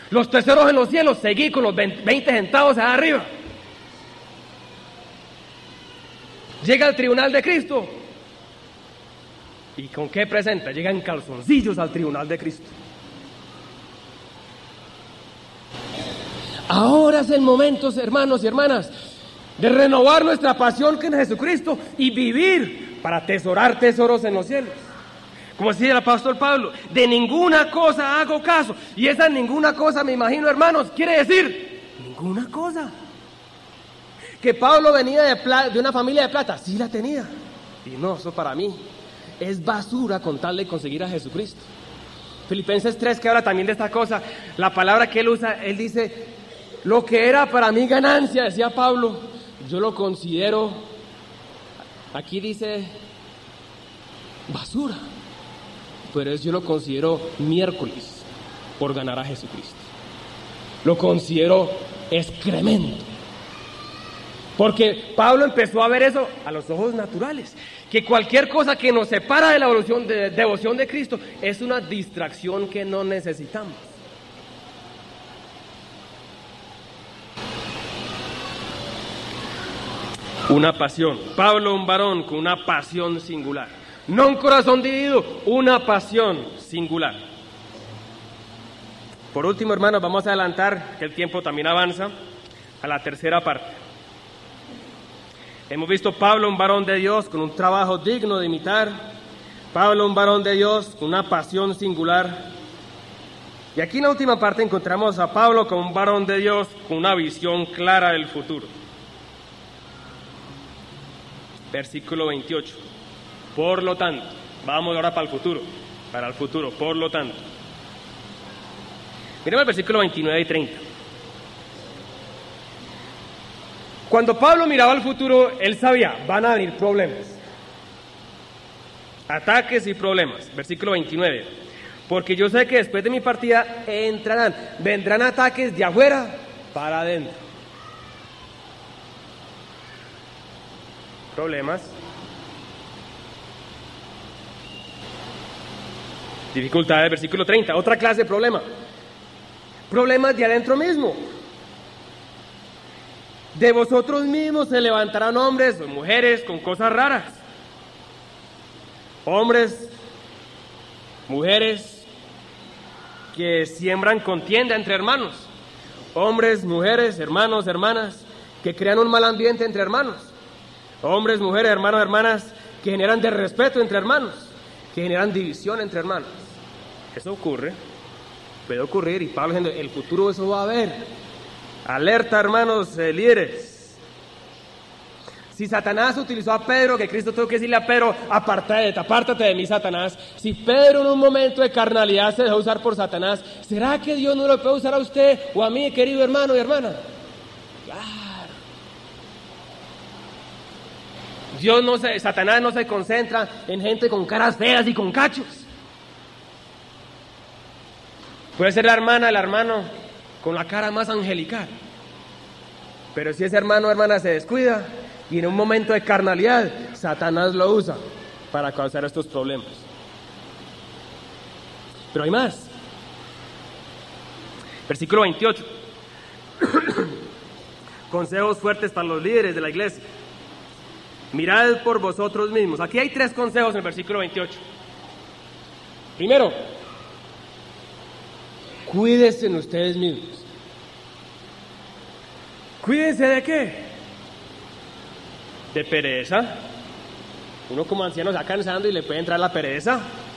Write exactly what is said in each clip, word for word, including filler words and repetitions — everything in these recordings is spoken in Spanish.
Los tesoros en los cielos, seguí con los veinte centavos allá arriba. Llega al tribunal de Cristo. ¿Y con qué presenta? Llega en calzoncillos al tribunal de Cristo. Ahora es el momento, hermanos y hermanas, de renovar nuestra pasión con Jesucristo y vivir para atesorar tesoros en los cielos. Como decía el apóstol Pablo, de ninguna cosa hago caso. Y esa ninguna cosa, me imagino, hermanos, quiere decir ninguna cosa. Que Pablo venía de, pla- de una familia de plata, sí la tenía. Y no, eso para mí es basura con tal de conseguir a Jesucristo. Filipenses tres, que habla también de esta cosa, la palabra que él usa, él dice, lo que era para mí ganancia, decía Pablo, yo lo considero, aquí dice, basura. Pero eso yo lo considero miércoles por ganar a Jesucristo. Lo considero excremento. Porque Pablo empezó a ver eso a los ojos naturales. Que cualquier cosa que nos separa de la devoción de, devoción de Cristo es una distracción que no necesitamos. Una pasión. Pablo, un varón con una pasión singular. No un corazón dividido, una pasión singular. Por último, hermanos, vamos a adelantar, que el tiempo también avanza, a la tercera parte. Hemos visto Pablo, un varón de Dios, con un trabajo digno de imitar. Pablo, un varón de Dios, con una pasión singular. Y aquí en la última parte encontramos a Pablo como un varón de Dios, con una visión clara del futuro. Versículo veintiocho. Por lo tanto, vamos ahora para el futuro, para el futuro, por lo tanto. Miremos el versículo veintinueve y treinta. Cuando Pablo miraba al futuro, él sabía, van a venir problemas. Ataques y problemas. Versículo veintinueve. Porque yo sé que después de mi partida entrarán, vendrán ataques de afuera para adentro. Problemas. Dificultades, versículo treinta, otra clase de problema. Problemas de adentro mismo. De vosotros mismos se levantarán hombres o mujeres con cosas raras. Hombres, mujeres que siembran contienda entre hermanos. Hombres, mujeres, hermanos, hermanas que crean un mal ambiente entre hermanos. Hombres, mujeres, hermanos, hermanas que generan desrespeto entre hermanos, que generan división entre hermanos. Eso ocurre, puede ocurrir, y Pablo diciendo, el futuro eso va a haber. Alerta, hermanos, eh, líderes. Si Satanás utilizó a Pedro, que Cristo tuvo que decirle a Pedro, apártate, apártate de mí, Satanás. Si Pedro en un momento de carnalidad se dejó usar por Satanás, ¿será que Dios no lo puede usar a usted o a mí, querido hermano y hermana? Claro. Dios no se, Satanás no se concentra en gente con caras feas y con cachos. Puede ser la hermana, el hermano con la cara más angelical. Pero si ese hermano o hermana se descuida y en un momento de carnalidad, Satanás lo usa para causar estos problemas. Pero hay más. Versículo veintiocho. Consejos fuertes para los líderes de la iglesia. Mirad por vosotros mismos. Aquí hay tres consejos en el versículo veintiocho. Primero, cuídense en ustedes mismos. ¿Cuídense de qué? De pereza. Uno como anciano se va cansando y le puede entrar la pereza.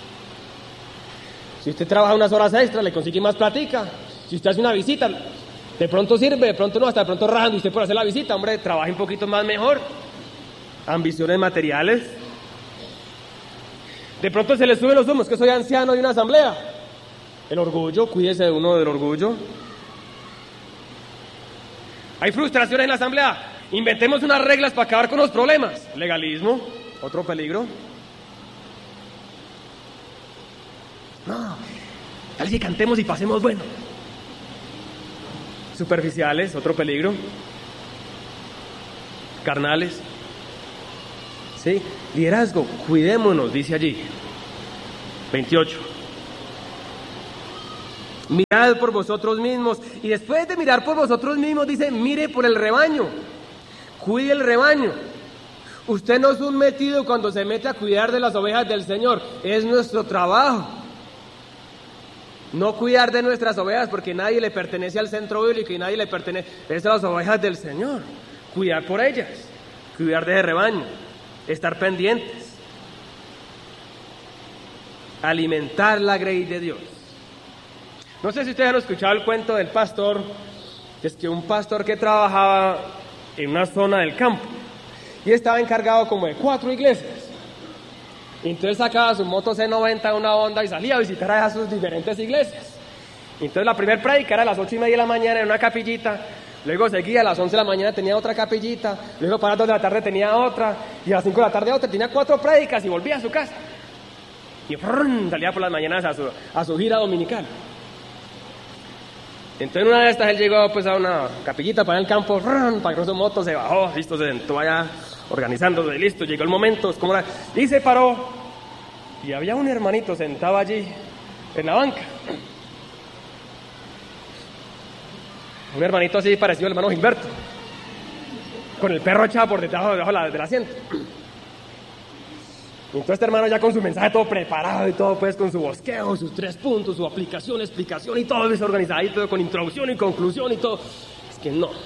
Si usted trabaja unas horas extras, le consigue más platica. Si usted hace una visita, de pronto sirve, de pronto no, hasta de pronto rajando usted por hacer la visita. Hombre, trabaje un poquito más mejor. Ambiciones materiales. De pronto se le suben los humos, que soy anciano de una asamblea. El orgullo, cuídese de uno del orgullo. Hay frustraciones en la asamblea. Inventemos unas reglas para acabar con los problemas. Legalismo, otro peligro. No, tal si cantemos y pasemos bueno. Superficiales, otro peligro. Carnales. Sí, liderazgo, cuidémonos, dice allí. veintiocho. Mirad por vosotros mismos. Y después de mirar por vosotros mismos, dice, mire por el rebaño. Cuide el rebaño. Usted no es un metido cuando se mete a cuidar de las ovejas del Señor. Es nuestro trabajo. No cuidar de nuestras ovejas porque nadie le pertenece al centro bíblico y nadie le pertenece. Es a las ovejas del Señor. Cuidar por ellas. Cuidar de ese rebaño. Estar pendientes. Alimentar la grey de Dios. No sé si ustedes han escuchado el cuento del pastor, que es que un pastor que trabajaba en una zona del campo y estaba encargado como de cuatro iglesias. Y entonces sacaba su moto C noventa, una Honda y salía a visitar a sus diferentes iglesias. Y entonces la primera prédica era a las ocho y media de la mañana en una capillita, luego seguía a las once de la mañana tenía otra capillita, luego para las dos de la tarde tenía otra, y a las cinco de la tarde otra, tenía cuatro prédicas y volvía a su casa. Y ¡frum! Salía por las mañanas a su, a su gira dominical. Entonces una de estas él llegó pues a una capillita para el campo, ¡frum! Paró su moto, se bajó, listo, se sentó allá organizándose, listo, llegó el momento, es como la... y se paró, y había un hermanito sentado allí en la banca. Un hermanito así parecido al hermano Gilberto, con el perro echado por debajo, debajo la, del asiento. Entonces este hermano ya con su mensaje todo preparado y todo, pues con su bosqueo, sus tres puntos, su aplicación, explicación y todo desorganizado y todo con introducción y conclusión y todo. Es que no.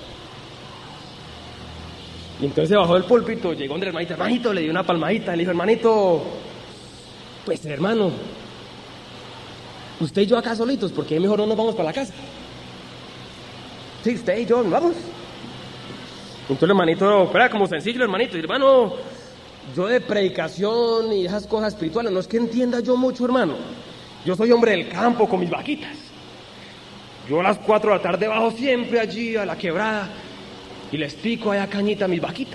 Y entonces se bajó del púlpito, llegó donde el hermanito, hermanito, le dio una palmadita, le dijo, hermanito, pues hermano, usted y yo acá solitos, ¿por qué mejor no nos vamos para la casa? Sí, usted y yo, vamos. Entonces el hermanito, era como sencillo el hermanito, y hermano, yo de predicación y esas cosas espirituales, no es que entienda yo mucho, hermano. Yo soy hombre del campo con mis vaquitas. Yo a las cuatro de la tarde bajo siempre allí a la quebrada y les pico allá cañita a mis vaquitas.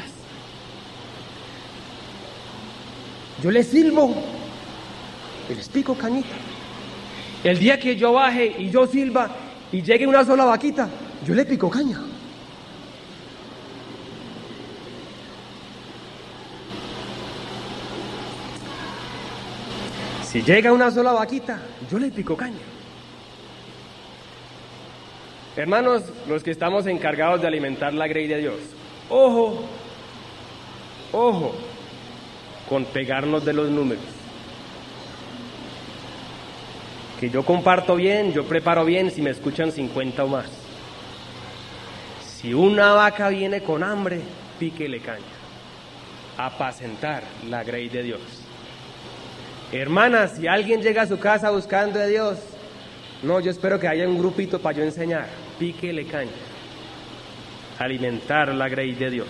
Yo les silbo y les pico cañita. El día que yo baje y yo silba y llegue una sola vaquita, yo le pico caña. Si llega una sola vaquita, yo le pico caña. Hermanos, los que estamos encargados de alimentar la grey de Dios, ojo, ojo, con pegarnos de los números. Que yo comparto bien, yo preparo bien si me escuchan cincuenta o más. Si una vaca viene con hambre, píquele caña. Apacentar la grey de Dios. Hermanas, si alguien llega a su casa buscando de Dios, no, yo espero que haya un grupito para yo enseñar. Píquele caña. Alimentar la grey de Dios.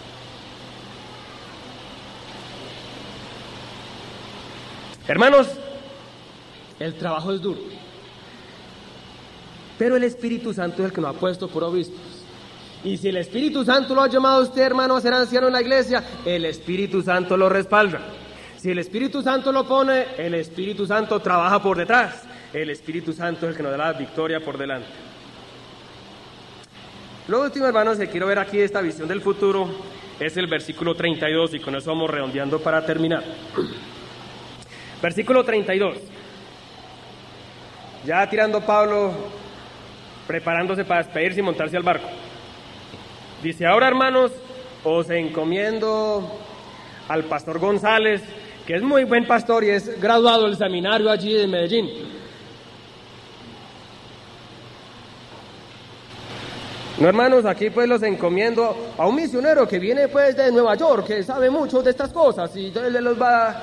Hermanos, el trabajo es duro, pero el Espíritu Santo es el que nos ha puesto por obispos. Y si el Espíritu Santo lo ha llamado a usted, hermano, a ser anciano en la iglesia, el Espíritu Santo lo respalda. Si el Espíritu Santo lo pone, el Espíritu Santo trabaja por detrás. El Espíritu Santo es el que nos da la victoria por delante. Lo último, hermanos, que quiero ver aquí de esta visión del futuro es el versículo treinta y dos, y con eso vamos redondeando para terminar. Versículo treinta y dos. Ya tirando Pablo, preparándose para despedirse y montarse al barco. Dice, ahora, hermanos, os encomiendo al pastor González, que es muy buen pastor y es graduado del seminario allí de Medellín. No, hermanos, aquí pues los encomiendo a un misionero que viene pues de Nueva York, que sabe mucho de estas cosas y él los va a...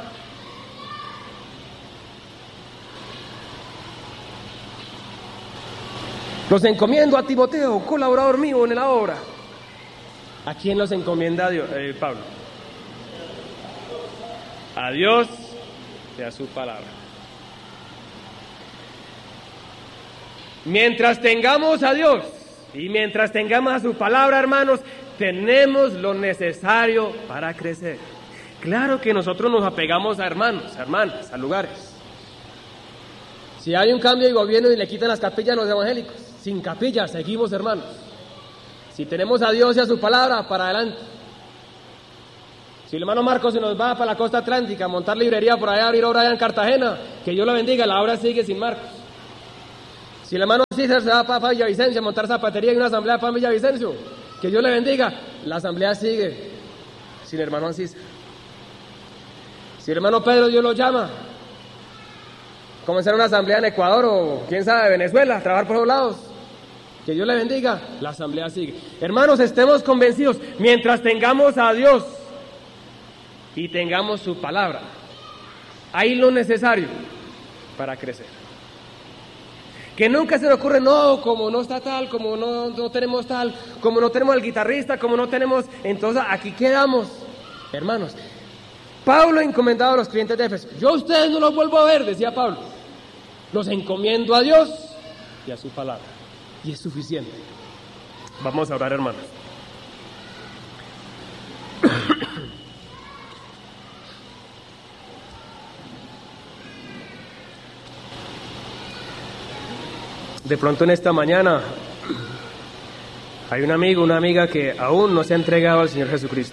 Los encomiendo a Timoteo, colaborador mío en la obra. ¿A quién los encomienda Dios, eh, Pablo? A Dios y a su palabra. Mientras tengamos a Dios y mientras tengamos a su palabra, hermanos, tenemos lo necesario para crecer. Claro que nosotros nos apegamos a hermanos, hermanas, a lugares. Si hay un cambio de gobierno y le quitan las capillas a los evangélicos, sin capillas seguimos, hermanos. Si tenemos a Dios y a su palabra, para adelante. Si el hermano Marcos se nos va para la costa atlántica a montar librería por allá, abrir obra allá en Cartagena, que Dios lo bendiga, la obra sigue sin Marcos. Si el hermano César se va para Villavicencio a montar zapatería en una asamblea para Villavicencio, que Dios le bendiga, la asamblea sigue sin el hermano César. Si el hermano Pedro Dios lo llama, comenzar una asamblea en Ecuador o quién sabe, Venezuela, trabajar por los lados, que Dios le bendiga, la asamblea sigue. Hermanos, estemos convencidos, mientras tengamos a Dios y tengamos su palabra, hay lo necesario para crecer. Que nunca se le ocurre, no, como no está tal, como no, no tenemos tal, como no tenemos al guitarrista, como no tenemos, entonces aquí quedamos. Hermanos, Pablo encomendaba a los creyentes de Éfeso, yo a ustedes no los vuelvo a ver, decía Pablo, los encomiendo a Dios y a su palabra, y es suficiente. Vamos a orar, hermanos. De pronto en esta mañana hay un amigo, una amiga que aún no se ha entregado al Señor Jesucristo,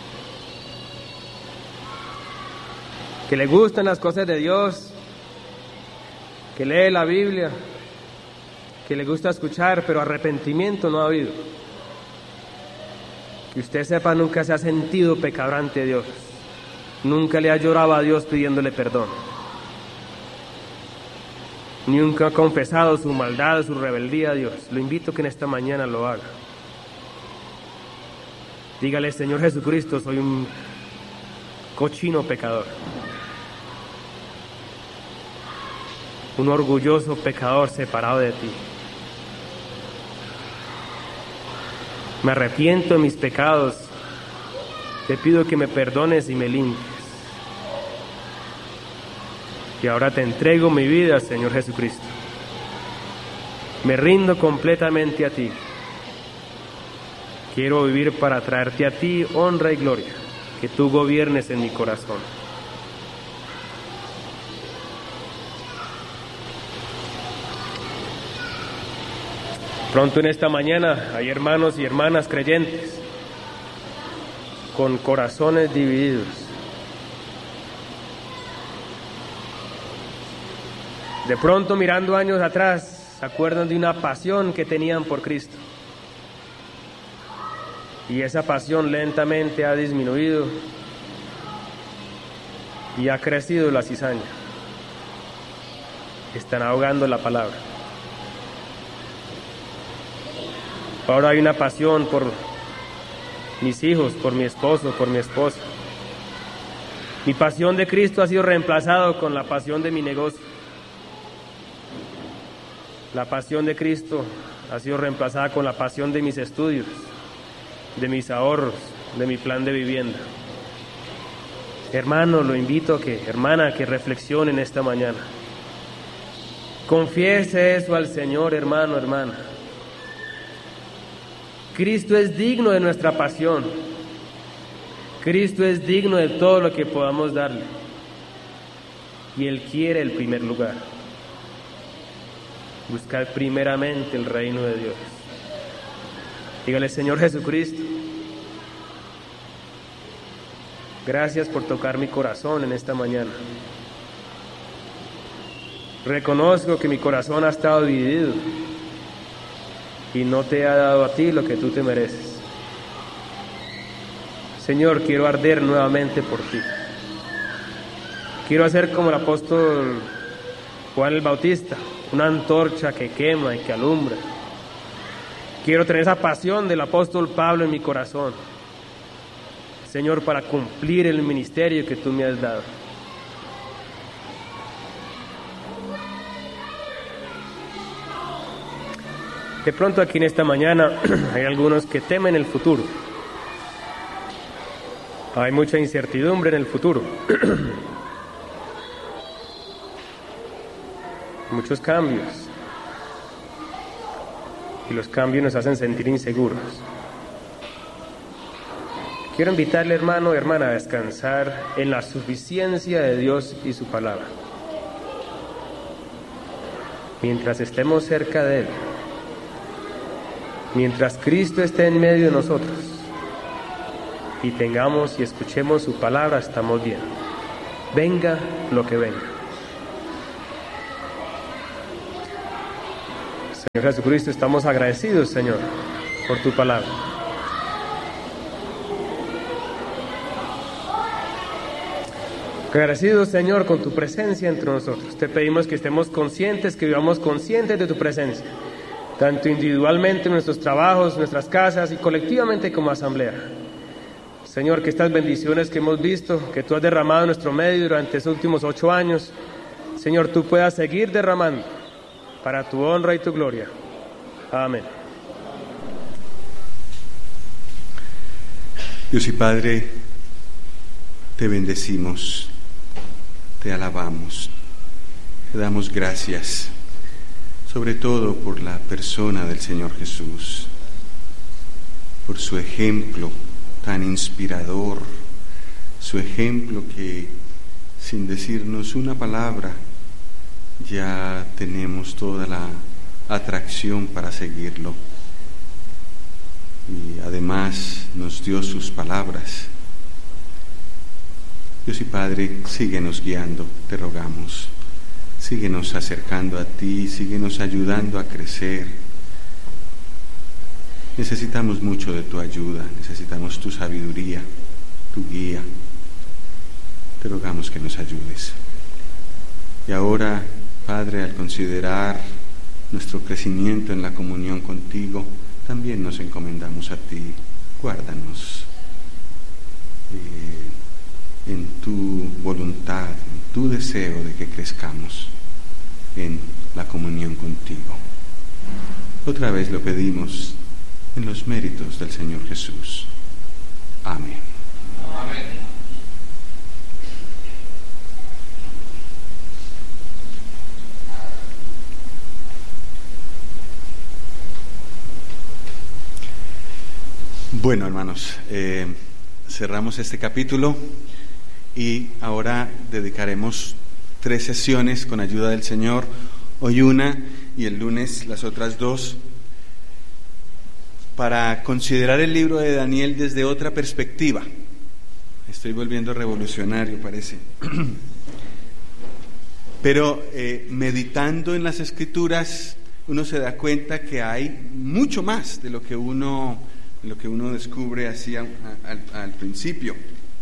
que le gustan las cosas de Dios, que lee la Biblia, que le gusta escuchar, pero arrepentimiento no ha habido. Que usted sepa, nunca se ha sentido pecador ante Dios, nunca le ha llorado a Dios pidiéndole perdón, nunca ha confesado su maldad, su rebeldía a Dios. Lo invito a que en esta mañana lo haga. Dígale, Señor Jesucristo, soy un cochino pecador, un orgulloso pecador separado de ti. Me arrepiento de mis pecados, te pido que me perdones y me limpies. Y ahora te entrego mi vida, Señor Jesucristo. Me rindo completamente a ti. Quiero vivir para traerte a ti honra y gloria, que tú gobiernes en mi corazón. Pronto en esta mañana hay hermanos y hermanas creyentes con corazones divididos. De pronto, mirando años atrás, se acuerdan de una pasión que tenían por Cristo. Y esa pasión lentamente ha disminuido y ha crecido la cizaña. Están ahogando la palabra. Ahora hay una pasión por mis hijos, por mi esposo, por mi esposa. Mi pasión de Cristo ha sido reemplazado con la pasión de mi negocio. La pasión de Cristo ha sido reemplazada con la pasión de mis estudios, de mis ahorros, de mi plan de vivienda. Hermano, lo invito a que, hermana, que reflexionen esta mañana. Confiese eso al Señor, hermano, hermana. Cristo es digno de nuestra pasión. Cristo es digno de todo lo que podamos darle. Y Él quiere el primer lugar. Buscar primeramente el reino de Dios. Dígale, Señor Jesucristo, gracias por tocar mi corazón en esta mañana. Reconozco que mi corazón ha estado dividido y no te ha dado a ti lo que tú te mereces. Señor, quiero arder nuevamente por ti. Quiero hacer como el apóstol Juan el Bautista, una antorcha que quema y que alumbra. Quiero tener esa pasión del apóstol Pablo en mi corazón, Señor, para cumplir el ministerio que tú me has dado. De pronto aquí en esta mañana hay algunos que temen el futuro. Hay mucha incertidumbre en el futuro. Muchos cambios. Y los cambios nos hacen sentir inseguros. Quiero invitarle, hermano y hermana, a descansar en la suficiencia de Dios y su palabra. Mientras estemos cerca de Él, mientras Cristo esté en medio de nosotros y tengamos y escuchemos su palabra, estamos bien. Venga lo que venga. Señor Jesucristo, estamos agradecidos, Señor, por tu palabra. Agradecidos, Señor, con tu presencia entre nosotros. Te pedimos que estemos conscientes, que vivamos conscientes de tu presencia, tanto individualmente en nuestros trabajos, nuestras casas y colectivamente como asamblea. Señor, que estas bendiciones que hemos visto, que tú has derramado en nuestro medio durante estos últimos ocho años, Señor, tú puedas seguir derramando para tu honra y tu gloria. Amén. Dios y Padre, te bendecimos, te alabamos, te damos gracias, sobre todo por la persona del Señor Jesús, por su ejemplo tan inspirador, su ejemplo que, sin decirnos una palabra, ya tenemos toda la atracción para seguirlo. Y además nos dio sus palabras. Dios y Padre, síguenos guiando, te rogamos. Síguenos acercando a ti, síguenos ayudando a crecer. Necesitamos mucho de tu ayuda, necesitamos tu sabiduría, tu guía. Te rogamos que nos ayudes. Y ahora, Padre, al considerar nuestro crecimiento en la comunión contigo, también nos encomendamos a ti. Guárdanos eh, en tu voluntad, en tu deseo de que crezcamos en la comunión contigo. Otra vez lo pedimos en los méritos del Señor Jesús. Amén. Amén. Bueno, hermanos, eh, cerramos este capítulo y ahora dedicaremos tres sesiones con ayuda del Señor, hoy una y el lunes las otras dos, para considerar el libro de Daniel desde otra perspectiva. Estoy volviendo revolucionario, parece. Pero eh, meditando en las Escrituras, uno se da cuenta que hay mucho más de lo que uno, lo que uno descubre así a, a, al, al principio.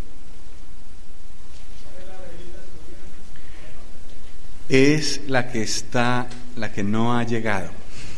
Es la que está, la que no ha llegado.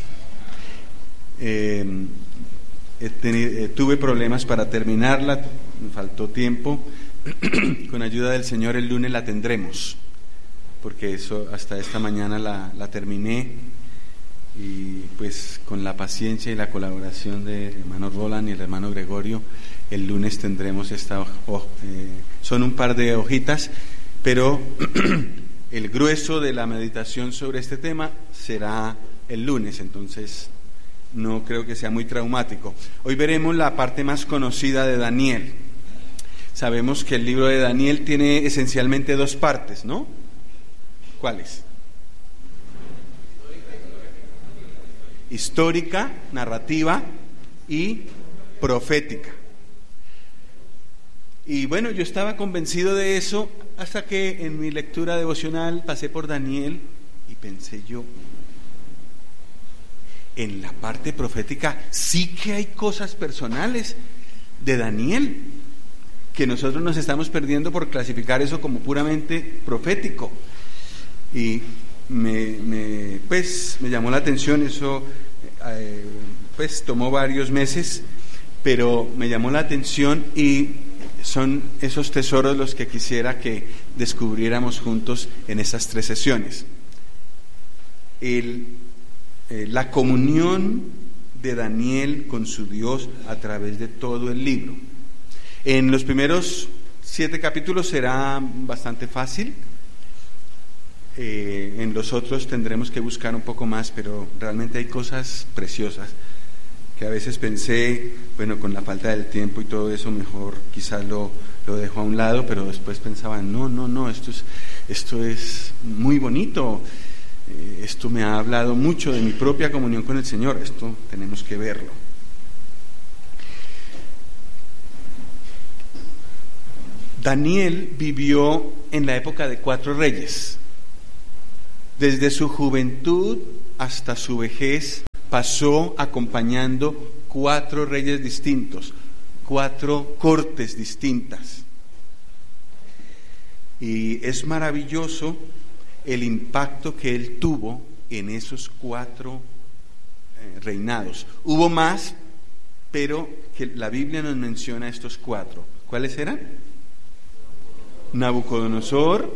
Eh, he tenido, eh, tuve problemas para terminarla, me faltó tiempo. Con ayuda del Señor el lunes la tendremos, porque eso hasta esta mañana la, la terminé, y pues con la paciencia y la colaboración del hermano Roland y el hermano Gregorio, el lunes tendremos esta, oh, eh, son un par de hojitas, pero el grueso de la meditación sobre este tema será el lunes, entonces no creo que sea muy traumático. Hoy veremos la parte más conocida de Daniel. Sabemos que el libro de Daniel tiene esencialmente dos partes, ¿no? ¿Cuáles? Histórica, narrativa y profética. Y bueno, yo estaba convencido de eso hasta que en mi lectura devocional pasé por Daniel y pensé yo, en la parte profética sí que hay cosas personales de Daniel que nosotros nos estamos perdiendo por clasificar eso como puramente profético. Y me, me pues me llamó la atención eso, eh, pues tomó varios meses, pero me llamó la atención y son esos tesoros los que quisiera que descubriéramos juntos en estas tres sesiones. El, eh, la comunión de Daniel con su Dios a través de todo el libro. En los primeros siete capítulos será bastante fácil. Eh, en los otros tendremos que buscar un poco más, pero realmente hay cosas preciosas que a veces pensé, bueno, con la falta del tiempo y todo eso, mejor quizás lo, lo dejo a un lado, pero después pensaba, no, no, no, esto es, esto es muy bonito, eh, esto me ha hablado mucho de mi propia comunión con el Señor, esto tenemos que verlo. Daniel vivió en la época de cuatro reyes. Desde su juventud hasta su vejez pasó acompañando cuatro reyes distintos, cuatro cortes distintas. Y es maravilloso el impacto que él tuvo en esos cuatro eh, reinados. Hubo más, pero que la Biblia nos menciona estos cuatro. ¿Cuáles eran? Nabucodonosor,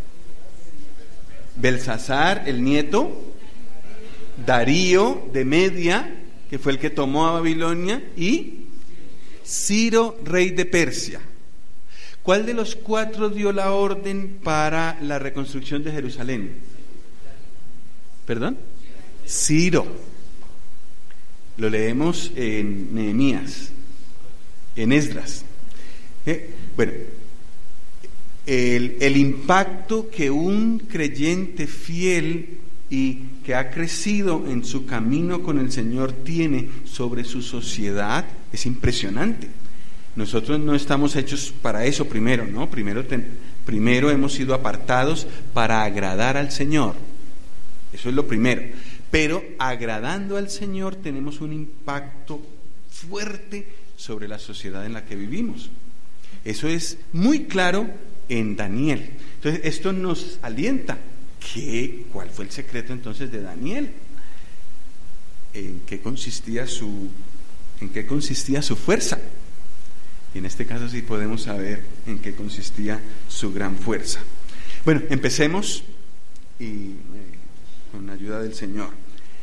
Belsasar, el nieto, Darío de Media, que fue el que tomó a Babilonia, y Ciro, rey de Persia. ¿Cuál de los cuatro dio la orden para la reconstrucción de Jerusalén? ¿Perdón? Ciro. Lo leemos en Nehemías, en Esdras. ¿Eh? Bueno, el, el impacto que un creyente fiel y que ha crecido en su camino con el Señor tiene sobre su sociedad es impresionante. Nosotros no estamos hechos para eso primero, ¿no? Primero, ten, primero hemos sido apartados para agradar al Señor. Eso es lo primero. Pero agradando al Señor tenemos un impacto fuerte sobre la sociedad en la que vivimos. Eso es muy claro en Daniel. Entonces, esto nos alienta. ¿Qué, ¿Cuál fue el secreto entonces de Daniel? ¿En qué consistía su, en qué consistía su fuerza? Y en este caso sí podemos saber en qué consistía su gran fuerza. Bueno, empecemos y eh, con la ayuda del Señor.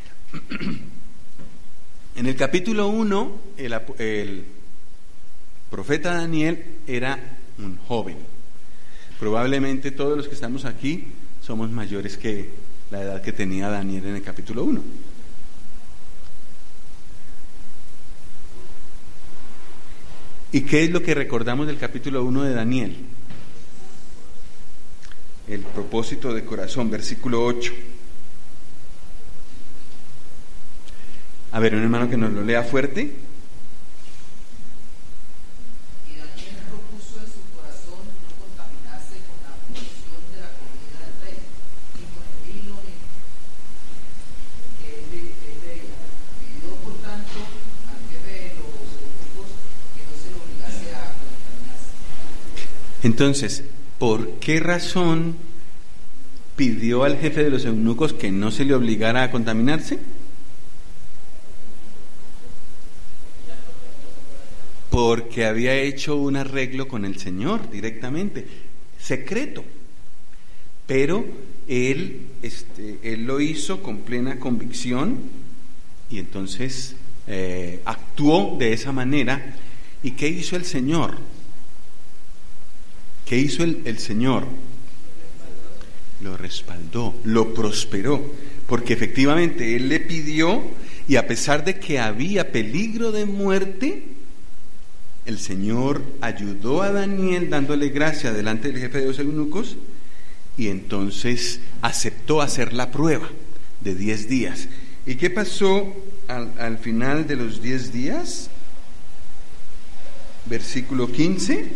En el capítulo uno, el, el profeta Daniel era un joven. Probablemente todos los que estamos aquí somos mayores que la edad que tenía Daniel en el capítulo uno. ¿Y qué es lo que recordamos del capítulo uno de Daniel? El propósito de corazón, versículo ocho. A ver, un hermano que nos lo lea fuerte. Y Daniel propuso en su corazón no contaminarse con la porción de la comida del rey, ni con el vino ni que él bebía. Pidió por tanto al jefe de los eunucos que no se lo obligase a contaminarse. Entonces, ¿por qué razón pidió al jefe de los eunucos que no se le obligara a contaminarse? Porque había hecho un arreglo con el Señor directamente, secreto. Pero él, este, él lo hizo con plena convicción y entonces eh, actuó de esa manera. ¿Y qué hizo el Señor? ¿Qué hizo el, el Señor? Lo respaldó, lo prosperó, porque efectivamente él le pidió, y a pesar de que había peligro de muerte, el Señor ayudó a Daniel dándole gracia delante del jefe de los eunucos, y entonces aceptó hacer la prueba de diez días. ¿Y qué pasó al, al final de los diez días? Versículo quince.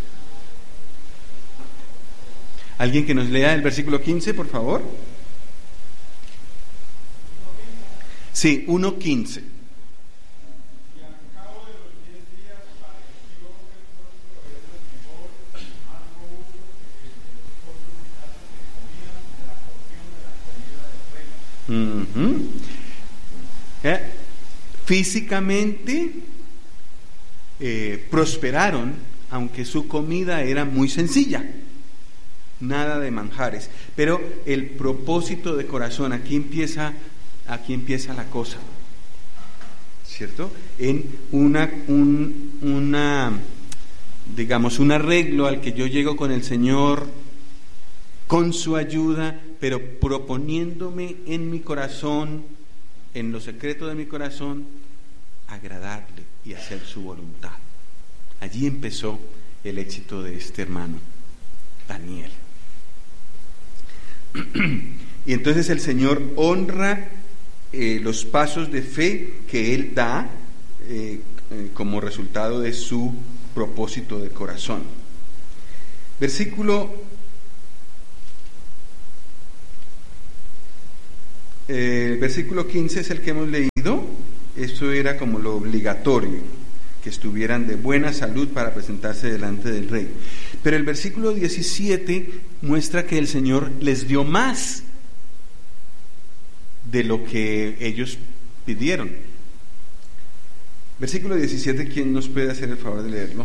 ¿Alguien que nos lea el versículo quince, por favor? Sí, uno quince. Uh-huh. ¿Eh? Físicamente eh, prosperaron, aunque su comida era muy sencilla, nada de manjares, pero el propósito de corazón, aquí empieza, aquí empieza la cosa, ¿cierto? En una, un, una, digamos, un arreglo al que yo llego con el Señor, con su ayuda, pero proponiéndome en mi corazón, en lo secreto de mi corazón, agradarle y hacer su voluntad. Allí empezó el éxito de este hermano, Daniel. Y entonces el Señor honra eh, los pasos de fe que Él da eh, eh, como resultado de su propósito de corazón. Versículo Eh, el versículo quince es el que hemos leído. Esto era como lo obligatorio, que estuvieran de buena salud para presentarse delante del rey. Pero el versículo diecisiete muestra que el Señor les dio más de lo que ellos pidieron. Versículo diecisiete, ¿quién nos puede hacer el favor de leerlo?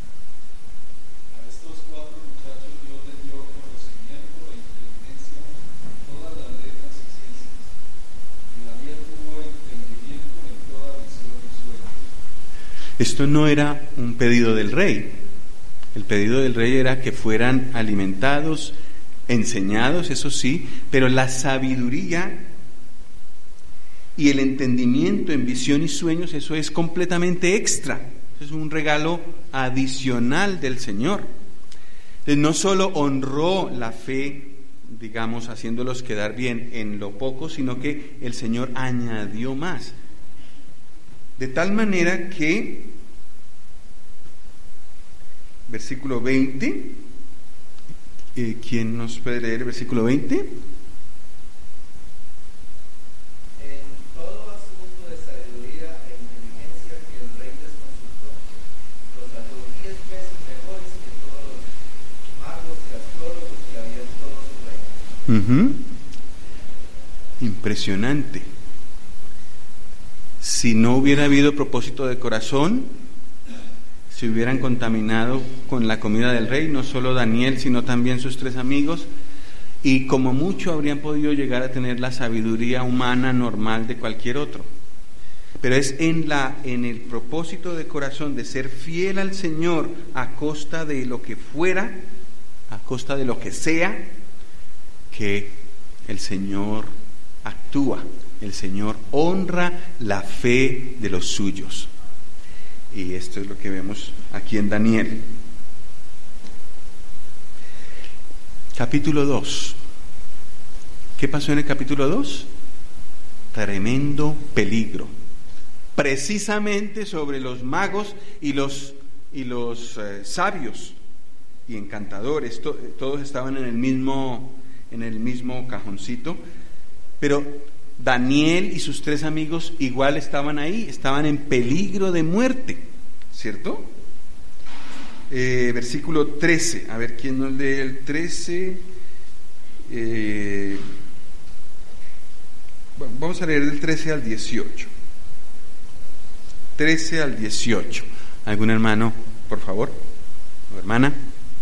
A estos cuatro muchachos Dios les dio conocimiento e inteligencia en todas las letras y ciencias, y Daniel tuvo entendimiento en toda visión y sueño. Esto no era un pedido del rey. El pedido del rey era que fueran alimentados, enseñados, eso sí, pero la sabiduría y el entendimiento en visión y sueños, eso es completamente extra. Eso es un regalo adicional del Señor. Entonces, no solo honró la fe, digamos, haciéndolos quedar bien en lo poco, sino que el Señor añadió más. De tal manera que, versículo veinte, eh, ¿quién nos puede leer el versículo veinte? Uh-huh. Impresionante. Si no hubiera habido propósito de corazón, se hubieran contaminado con la comida del rey, no solo Daniel, sino también sus tres amigos, y como mucho habrían podido llegar a tener la sabiduría humana normal de cualquier otro. Pero es en la en el propósito de corazón de ser fiel al Señor a costa de lo que fuera, a costa de lo que sea, que el Señor actúa, el Señor honra la fe de los suyos. Y esto es lo que vemos aquí en Daniel. Capítulo dos. ¿Qué pasó en el capítulo dos? Tremendo peligro. Precisamente sobre los magos y los, y los eh, sabios y encantadores. To, todos estaban en el mismo... en el mismo cajoncito, pero Daniel y sus tres amigos igual estaban ahí, estaban en peligro de muerte, ¿cierto? Eh, versículo trece, a ver quién nos lee el trece. Eh, bueno, vamos a leer del trece al dieciocho. trece al dieciocho. ¿Algún hermano, por favor? ¿O hermana?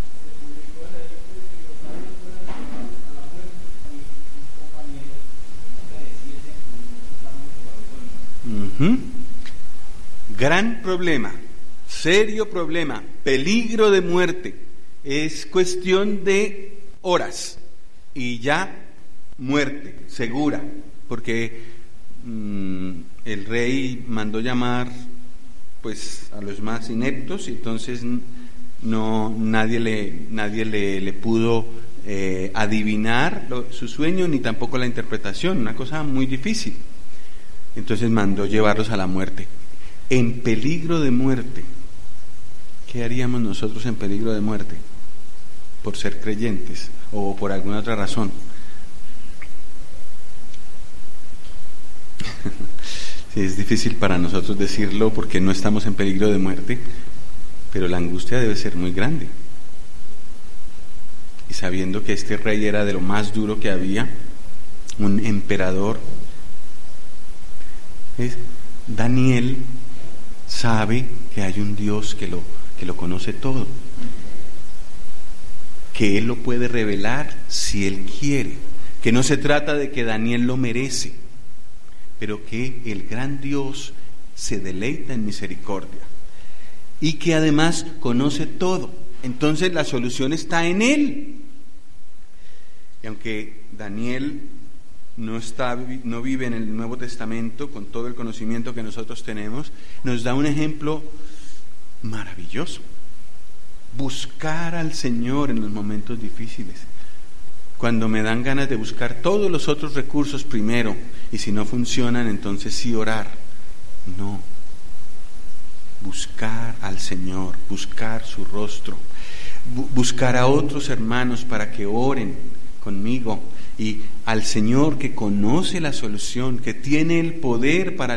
Uh-huh. Gran problema, serio problema, peligro de muerte. Es cuestión de horas y ya muerte segura, porque mmm, el rey mandó llamar pues a los más ineptos y entonces no nadie le nadie le, le pudo eh, adivinar lo, su sueño ni tampoco la interpretación, una cosa muy difícil. Entonces mandó llevarlos a la muerte, en peligro de muerte. ¿Qué haríamos nosotros en peligro de muerte? Por ser creyentes o por alguna otra razón. Sí, es difícil para nosotros decirlo porque no estamos en peligro de muerte, pero la angustia debe ser muy grande. Y sabiendo que este rey era de lo más duro que había, un emperador, es, Daniel sabe que hay un Dios que lo, que lo conoce todo, que Él lo puede revelar si Él quiere, que no se trata de que Daniel lo merece, pero que el gran Dios se deleita en misericordia y que además conoce todo. Entonces la solución está en Él. Y aunque Daniel no está, no vive en el Nuevo Testamento con todo el conocimiento que nosotros tenemos, nos da un ejemplo maravilloso. Buscar al Señor en los momentos difíciles. Cuando me dan ganas de buscar todos los otros recursos primero, y si no funcionan, entonces sí orar. No. Buscar al Señor, buscar su rostro, bu- buscar a otros hermanos para que oren conmigo y al Señor que conoce la solución, que tiene el poder para